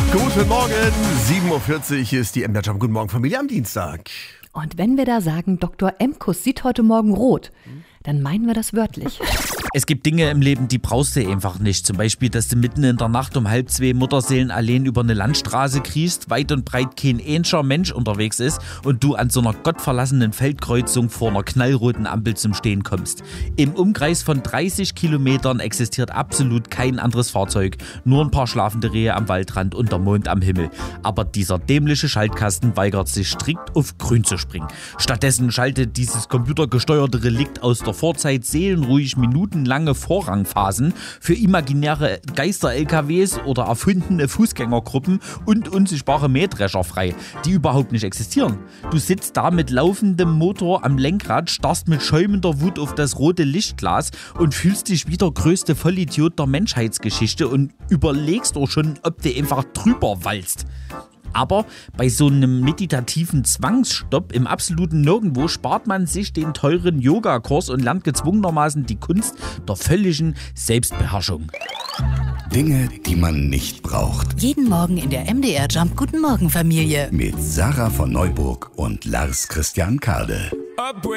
Guten Morgen, 7.40 Uhr ist die MDR Jump. Guten Morgen, Familie, am Dienstag. Und wenn wir da sagen, Dr. Emkus sieht heute Morgen rot, dann meinen wir das wörtlich. Es gibt Dinge im Leben, die brauchst du einfach nicht. Zum Beispiel, dass du mitten in der Nacht um 1:30 Mutterseelen allein über eine Landstraße kriechst, weit und breit kein einziger Mensch unterwegs ist und du an so einer gottverlassenen Feldkreuzung vor einer knallroten Ampel zum Stehen kommst. Im Umkreis von 30 Kilometern existiert absolut kein anderes Fahrzeug. Nur ein paar schlafende Rehe am Waldrand und der Mond am Himmel. Aber dieser dämliche Schaltkasten weigert sich strikt auf grün zu springen. Stattdessen schaltet dieses computergesteuerte Relikt aus der Vorzeit seelenruhig minutenlange Vorrangphasen für imaginäre Geister-LKWs oder erfundene Fußgängergruppen und unsichtbare Mähdrescher frei, die überhaupt nicht existieren. Du sitzt da mit laufendem Motor am Lenkrad, starrst mit schäumender Wut auf das rote Lichtglas und fühlst dich wie der größte Vollidiot der Menschheitsgeschichte und überlegst auch schon, ob du einfach drüber walzt. Aber bei so einem meditativen Zwangsstopp im absoluten Nirgendwo spart man sich den teuren Yogakurs und lernt gezwungenermaßen die Kunst der völligen Selbstbeherrschung. Dinge, die man nicht braucht. Jeden Morgen in der MDR Jump Guten Morgen Familie. Mit Sarah von Neuburg und Lars Christian Kade.